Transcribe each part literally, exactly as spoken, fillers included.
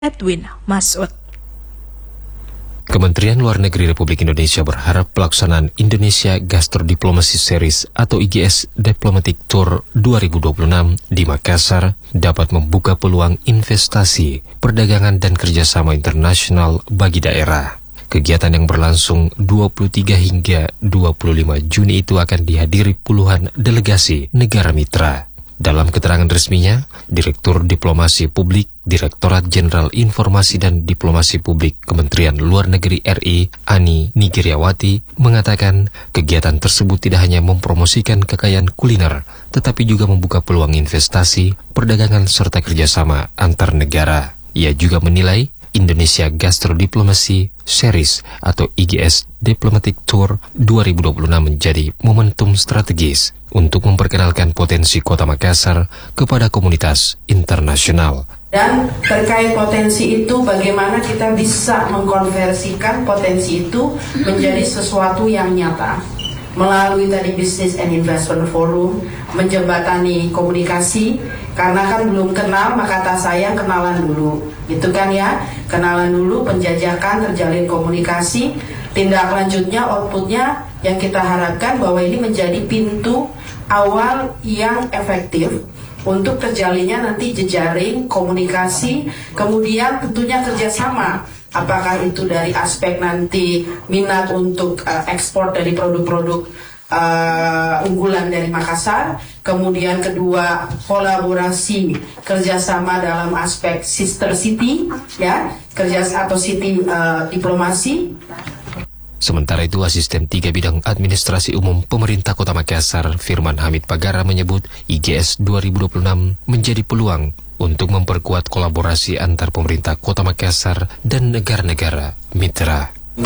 Edwin Masud. Kementerian Luar Negeri Republik Indonesia berharap pelaksanaan Indonesia Gastro Diplomacy Series atau I G S Diplomatic Tour dua ribu dua puluh enam di Makassar dapat membuka peluang investasi, perdagangan dan kerjasama internasional bagi daerah. Kegiatan yang berlangsung dua puluh tiga hingga dua puluh lima Juni itu akan dihadiri puluhan delegasi negara mitra. Dalam keterangan resminya, Direktur Diplomasi Publik, Direktorat Jenderal Informasi dan Diplomasi Publik Kementerian Luar Negeri R I, Ani Nigriawati, mengatakan kegiatan tersebut tidak hanya mempromosikan kekayaan kuliner, tetapi juga membuka peluang investasi, perdagangan serta kerjasama antar negara. Ia juga menilai Indonesia Gastro Diplomacy Series atau I G S Diplomatic Tour dua ribu dua puluh enam menjadi momentum strategis untuk memperkenalkan potensi Kota Makassar kepada komunitas internasional. Dan terkait potensi itu, bagaimana kita bisa mengkonversikan potensi itu menjadi sesuatu yang nyata melalui tadi Business and Investment Forum, menjembatani komunikasi, karena kan belum kenal maka kata saya kenalan dulu, gitu kan ya, kenalan dulu, penjajakan, terjalin komunikasi, tindak lanjutnya, outputnya yang kita harapkan bahwa ini menjadi pintu awal yang efektif untuk terjalinnya nanti jejaring komunikasi, kemudian tentunya kerjasama. Apakah itu dari aspek nanti minat untuk uh, ekspor dari produk-produk uh, unggulan dari Makassar, kemudian kedua kolaborasi kerjasama dalam aspek sister city, ya, kerja atau city uh, diplomasi. Sementara itu, Asisten tiga Bidang Administrasi Umum Pemerintah Kota Makassar, Firman Hamid Pagara menyebut I G S dua ribu dua puluh enam menjadi peluang untuk memperkuat kolaborasi antar pemerintah Kota Makassar dan negara-negara mitra.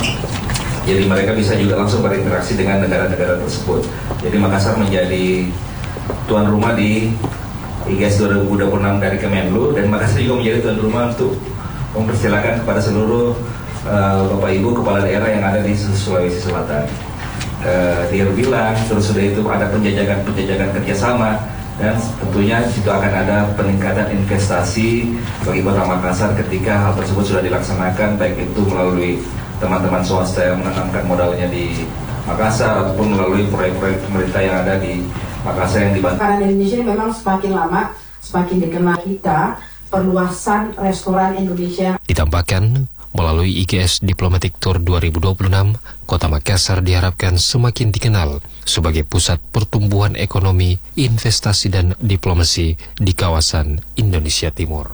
Jadi mereka bisa juga langsung berinteraksi dengan negara-negara tersebut. Jadi Makassar menjadi tuan rumah di I G S dua ribu dua puluh enam dari Kemenlu, dan Makassar juga menjadi tuan rumah untuk mempersilakan kepada seluruh uh, Bapak Ibu Kepala Daerah yang ada di Sulawesi Selatan. Uh, dia bilang terus sudah itu ada penjajakan-penjajakan kerjasama, dan tentunya itu akan ada peningkatan investasi bagi Kota Makassar ketika hal tersebut sudah dilaksanakan, baik itu melalui teman-teman swasta yang menanamkan modalnya di Makassar ataupun melalui proyek-proyek pemerintah yang ada di Makassar yang dibantu. Karena Indonesia memang semakin lama semakin dikenal kita, perluasan restoran Indonesia. Ditambahkan, melalui I G S Diplomatic Tour dua ribu dua puluh enam, Kota Makassar diharapkan semakin dikenal sebagai pusat pertumbuhan ekonomi, investasi dan diplomasi di kawasan Indonesia Timur.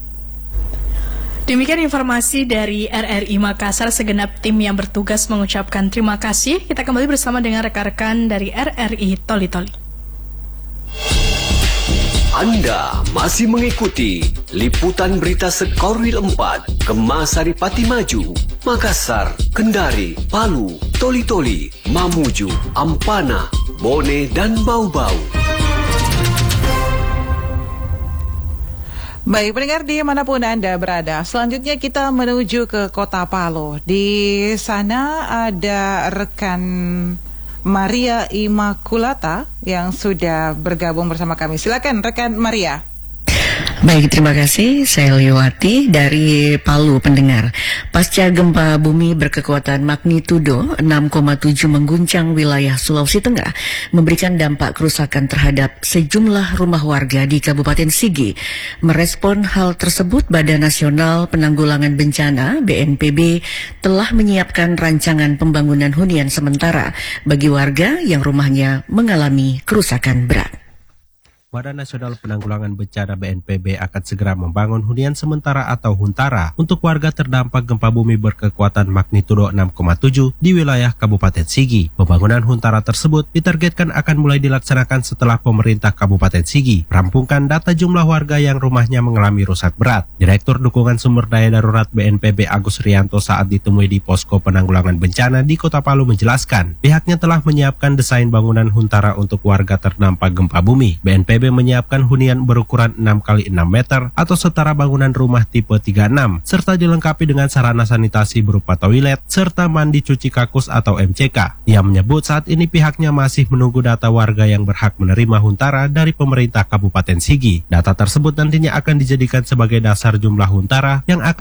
Demikian informasi dari R R I Makassar. Segenap tim yang bertugas mengucapkan terima kasih. Kita kembali bersama dengan rekan-rekan dari R R I Toli Toli. Anda masih mengikuti liputan berita Sekorwil empat, Kemasari Pati Maju, Makassar, Kendari, Palu, Toli Toli, Mamuju, Ampana, Bone dan Bau-Bau. Baik, pendengar dimanapun Anda berada, selanjutnya kita menuju ke Kota Palu. Di sana ada rekan Maria Immaculata yang sudah bergabung bersama kami. Silakan rekan Maria. Baik, terima kasih. Saya Liwati dari Palu, pendengar. Pasca gempa bumi berkekuatan magnitudo enam koma tujuh mengguncang wilayah Sulawesi Tengah, memberikan dampak kerusakan terhadap sejumlah rumah warga di Kabupaten Sigi. Merespon hal tersebut, Badan Nasional Penanggulangan Bencana B N P B telah menyiapkan rancangan pembangunan hunian sementara bagi warga yang rumahnya mengalami kerusakan berat. Badan Nasional Penanggulangan Bencana B N P B akan segera membangun hunian sementara atau huntara untuk warga terdampak gempa bumi berkekuatan magnitudo enam koma tujuh di wilayah Kabupaten Sigi. Pembangunan huntara tersebut ditargetkan akan mulai dilaksanakan setelah pemerintah Kabupaten Sigi merampungkan data jumlah warga yang rumahnya mengalami rusak berat. Direktur Dukungan Sumber Daya Darurat B N P B Agus Rianto saat ditemui di Posko Penanggulangan Bencana di Kota Palu menjelaskan, pihaknya telah menyiapkan desain bangunan huntara untuk warga terdampak gempa bumi. B N P B B menyiapkan hunian berukuran enam kali enam meter atau setara bangunan rumah tipe tiga puluh enam, serta dilengkapi dengan sarana sanitasi berupa toilet, serta mandi cuci kakus atau M C K. Ia menyebut saat ini pihaknya masih menunggu data warga yang berhak menerima huntara dari pemerintah Kabupaten Sigi. Data tersebut nantinya akan dijadikan sebagai dasar jumlah huntara yang akan